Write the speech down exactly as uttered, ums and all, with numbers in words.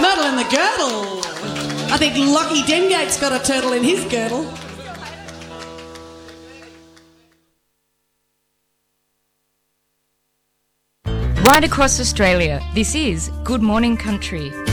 turtle in the girdle. I think Lockie Dengate's got a turtle in his girdle. Right across Australia, this is Good Morning Country.